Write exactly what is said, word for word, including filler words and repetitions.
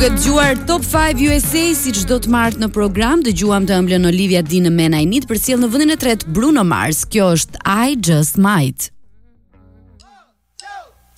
Duke dëgjuar Top five U S A si çdo të martë në program, dëgjuam të ëmbëlën Olivia Dean në Men I Need për sjell në vendin e tretë Bruno Mars. Kjo është I Just Might.